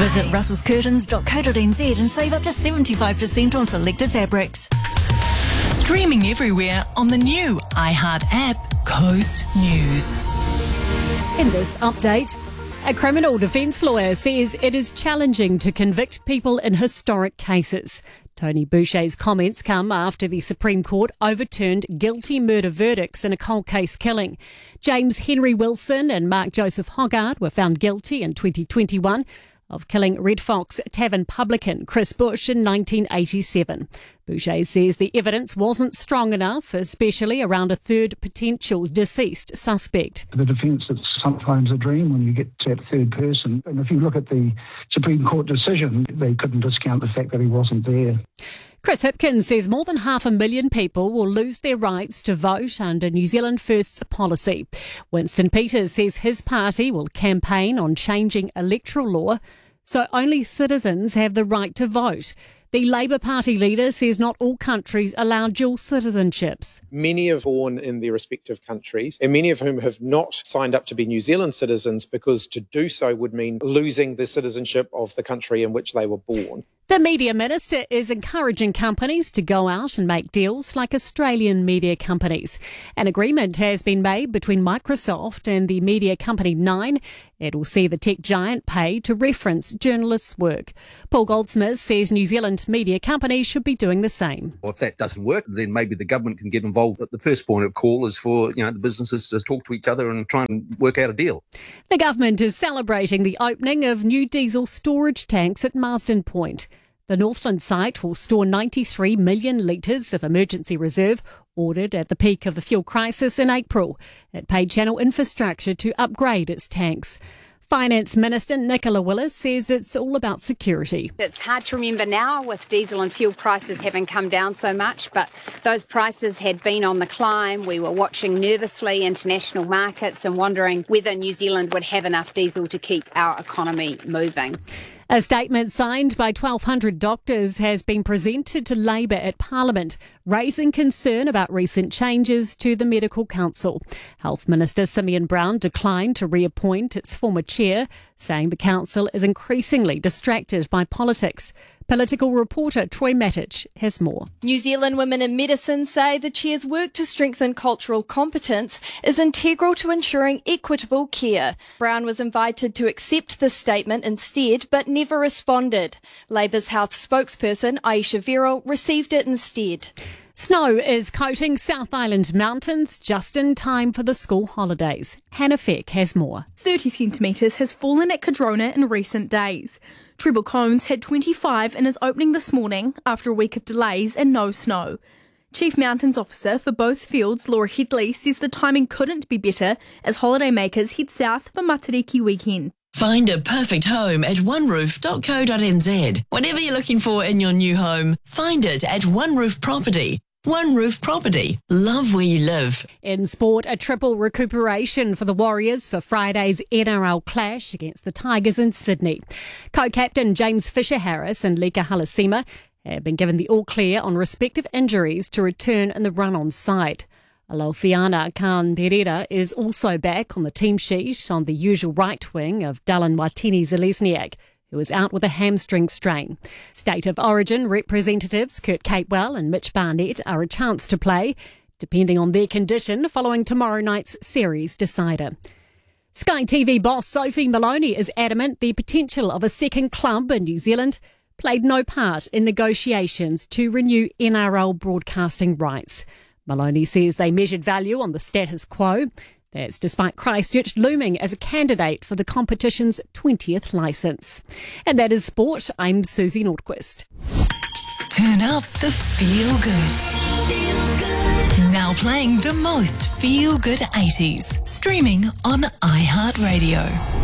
Visit russellscurtains.co.nz and save up to 75% on selected fabrics. Streaming everywhere on the new iHeart app, Coast News. In this update, a criminal defence lawyer says it is challenging to convict people in historic cases. Tony Boucher's comments come after the Supreme Court overturned guilty murder verdicts in a cold case killing. James Henry Wilson and Mark Joseph Hoggard were found guilty in 2021 of killing Red Fox Tavern publican Chris Bush in 1987. Boucher says the evidence wasn't strong enough, especially around a third potential deceased suspect. The defence is sometimes a dream when you get to that third person. And if you look at the Supreme Court decision, they couldn't discount the fact that he wasn't there. Chris Hipkins says more than 500,000 people will lose their rights to vote under New Zealand First's policy. Winston Peters says his party will campaign on changing electoral law so only citizens have the right to vote. The Labour Party leader says not all countries allow dual citizenships. Many are born in their respective countries, and many of whom have not signed up to be New Zealand citizens because to do so would mean losing the citizenship of the country in which they were born. The Media Minister is encouraging companies to go out and make deals like Australian media companies. An agreement has been made between Microsoft and the media company Nine. It will see the tech giant pay to reference journalists' work. Paul Goldsmith says New Zealand media companies should be doing the same. Well, if that doesn't work, then maybe the government can get involved. But the first point of call is for the businesses to talk to each other and try and work out a deal. The government is celebrating the opening of new diesel storage tanks at Marsden Point. The Northland site will store 93 million litres of emergency reserve, ordered at the peak of the fuel crisis in April. It paid Channel Infrastructure to upgrade its tanks. Finance Minister Nicola Willis says it's all about security. It's hard to remember now with diesel and fuel prices having come down so much, but those prices had been on the climb. We were watching nervously international markets and wondering whether New Zealand would have enough diesel to keep our economy moving. A statement signed by 1,200 doctors has been presented to Labour at Parliament, raising concern about recent changes to the Medical Council. Health Minister Simeon Brown declined to reappoint its former chair, saying the council is increasingly distracted by politics. Political reporter Troy Matic has more. New Zealand Women in Medicine say the chair's work to strengthen cultural competence is integral to ensuring equitable care. Brown was invited to accept this statement instead, but never responded. Labour's health spokesperson Aisha Verrill received it instead. Snow is coating South Island mountains just in time for the school holidays. Hannah Feck has more. 30 centimetres has fallen at Cadrona in recent days. Treble Combs had 25 in its opening this morning after a week of delays and no snow. Chief Mountains Officer for both fields, Laura Headley, says the timing couldn't be better as holidaymakers head south for Matariki weekend. Find a perfect home at oneroof.co.nz. Whatever you're looking for in your new home, find it at One Roof Property. One Roof Property. Love where you live. In sport, a triple recuperation for the Warriors for Friday's NRL clash against the Tigers in Sydney. Co-captain James Fisher-Harris and Lika Halasima have been given the all-clear on respective injuries to return in the run-on side. Alofiana Khan Pereira is also back on the team sheet on the usual right wing of Dallin Watene-Zelezniak, who is out with a hamstring strain. State of Origin representatives Kurt Capewell and Mitch Barnett are a chance to play, depending on their condition following tomorrow night's series decider. Sky TV boss Sophie Maloney is adamant the potential of a second club in New Zealand played no part in negotiations to renew NRL broadcasting rights. Maloney says they measured value on the status quo. That's despite Christchurch looming as a candidate for the competition's 20th licence. And that is sport. I'm Susie Nordquist. Turn up the feel good. Feel good. Now playing the most feel good 80s. Streaming on iHeartRadio.